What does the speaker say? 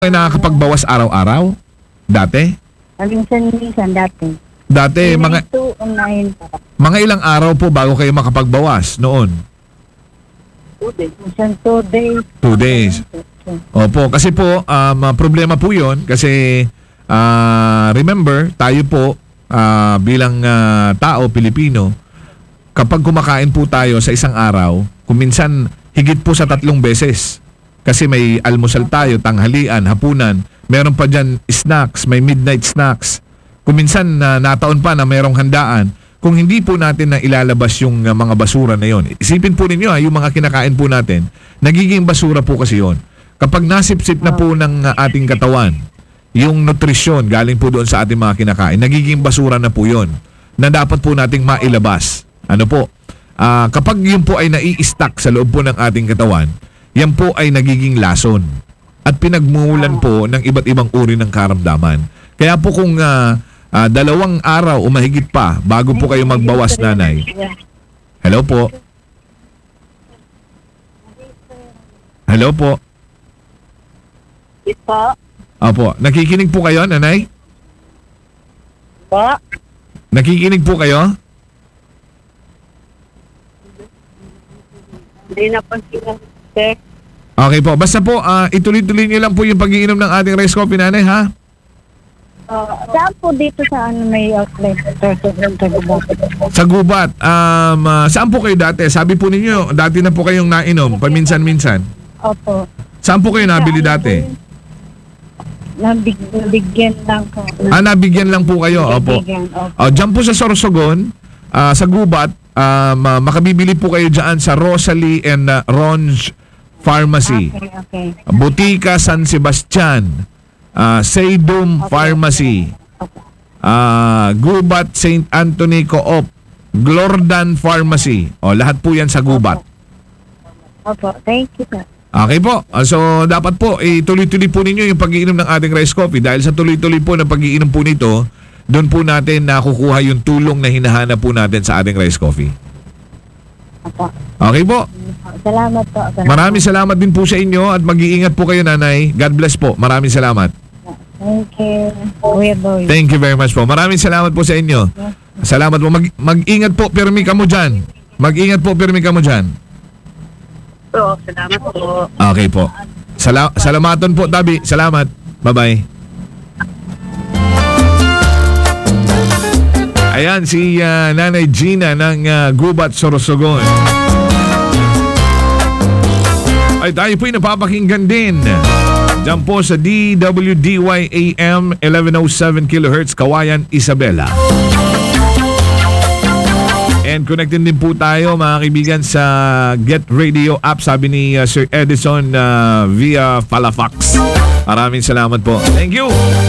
kayo nakakapagbawas araw-araw? Dati? Minsan dati. Dati, Unahin pa. mga ilang araw po bago kayo makapagbawas noon? 2 days. Minsan 2 days. 2 days. Opo, kasi po, problema po yun kasi remember, tayo po bilang tao, Pilipino, kapag kumakain po tayo sa isang araw, kung minsan higit po sa 3 beses. Kasi may almusal tayo, tanghalian, hapunan, meron pa dyan snacks, may midnight snacks. Kung minsan nataon pa na mayroong handaan, kung hindi po natin na ilalabas yung mga basura na yon. Isipin po ninyo yung mga kinakain po natin, nagiging basura po kasi yon. Kapag nasipsip na po ng ating katawan, yung nutrisyon galing po doon sa ating mga kinakain, nagiging basura na po yon na dapat po nating mailabas. Ano po? Kapag yun po ay nai-stack sa loob po ng ating katawan, yan po ay nagiging lason at pinagmumulan po ng iba't ibang uri ng karamdaman. Kaya po kung 2 araw o mahigit pa bago po kayo magbawas, nanay. Hello po. Hello po. Ito. Opo. Nakikinig po kayo, nanay? Po. Nakikinig po kayo? Hindi na po sila. Okay po. Basta po, ituloy-tuloy niyo lang po yung pag-iinom ng ating rice coffee, nanay, ha? Saan po dito sa may outlet? Sa Gubat. Saan po kayo dati? Sabi po ninyo, dati na po kayong nainom, paminsan-minsan. Opo. Saan po kayo nabili dati? Nabigyan lang po. Nabigyan lang po kayo. Opo. Nabigyan, opo. Diyan po sa Sorsogon, sa Gubat, makabibili po kayo dyan sa Rosalie and Ronge Pharmacy. Okay. Butika San Sebastian. Seydom Pharmacy. Gubat St. Anthony Co-op. Glordan Pharmacy. Lahat po yan sa Gubat. Opo. Thank you, sir. Okay po. So, dapat po, tuloy-tuloy po ninyo yung pag-iinom ng ating rice coffee. Dahil sa tuloy-tuloy po ng pag-iinom po nito, doon po natin nakukuha yung tulong na hinahanap po natin sa ating rice coffee. Opo. Okay po. Salamat po. Maraming salamat din po sa inyo at mag-iingat po kayo, nanay. God bless po. Maraming salamat. Thank you. Kuya Boy. Thank you very much po. Maraming salamat po sa inyo. Salamat po. Mag-ingat po, pirmi ka mo dyan. Mag-ingat po, pirmi ka mo dyan. Salamat po. Okay po. Salamaton po, Tabi. Salamat. Bye-bye. Ayan, si Nanay Gina ng Gubat, Sorsogon. Ay, tayo po'y napapakinggan din. Diyan po sa DWDY AM 1107 kHz, Kawayan, Isabela. And connected din po tayo, mga kaibigan, sa Get Radio app, sabi ni Sir Edison via Palafax. Maraming salamat po. Thank you.